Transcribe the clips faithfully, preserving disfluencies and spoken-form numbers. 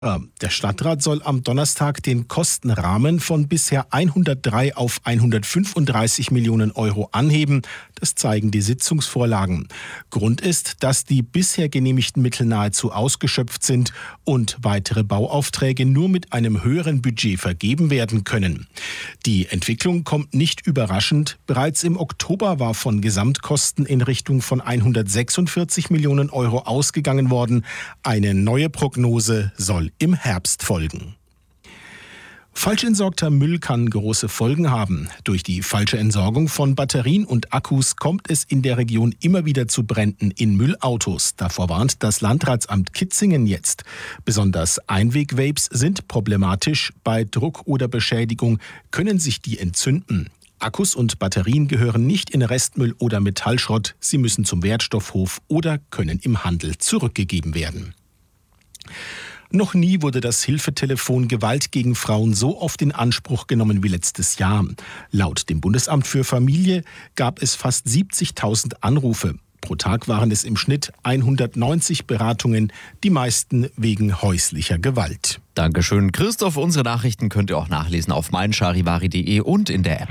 Der Stadtrat soll am Donnerstag den Kostenrahmen von bisher hundertdrei auf hundertfünfunddreißig Millionen Euro anheben. Das zeigen die Sitzungsvorlagen. Grund ist, dass die bisher genehmigten Mittel nahezu ausgeschöpft sind und weitere Bauaufträge nur mit einem höheren Budget vergeben werden können. Die Entwicklung kommt nicht überraschend. Bereits im Oktober war von Gesamtkosten in Richtung von hundertsechsundvierzig Millionen Euro ausgegangen worden. Eine neue Prognose soll im Herbst folgen. Falsch entsorgter Müll kann große Folgen haben. Durch die falsche Entsorgung von Batterien und Akkus kommt es in der Region immer wieder zu Bränden in Müllautos. Davor warnt das Landratsamt Kitzingen jetzt. Besonders Einweg-Vapes sind problematisch. Bei Druck oder Beschädigung können sich die entzünden. Akkus und Batterien gehören nicht in Restmüll oder Metallschrott. Sie müssen zum Wertstoffhof oder können im Handel zurückgegeben werden. Noch nie wurde das Hilfetelefon Gewalt gegen Frauen so oft in Anspruch genommen wie letztes Jahr. Laut dem Bundesamt für Familie gab es fast siebzigtausend Anrufe. Pro Tag waren es im Schnitt hundertneunzig Beratungen, die meisten wegen häuslicher Gewalt. Dankeschön, Christoph. Unsere Nachrichten könnt ihr auch nachlesen auf meincharivari punkt de und in der App.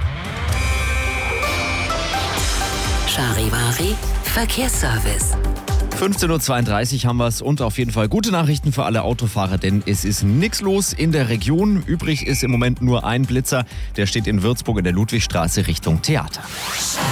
Charivari Verkehrsservice. fünfzehn Uhr zweiunddreißig haben wir es und auf jeden Fall gute Nachrichten für alle Autofahrer, denn es ist nichts los in der Region. Übrig ist im Moment nur ein Blitzer, der steht in Würzburg in der Ludwigstraße Richtung Theater.